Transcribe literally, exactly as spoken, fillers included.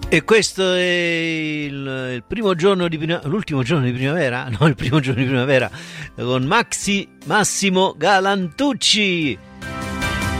E questo è il, il primo giorno di primavera, l'ultimo giorno di primavera? No, il primo giorno di primavera con Maxi Massimo Galantucci.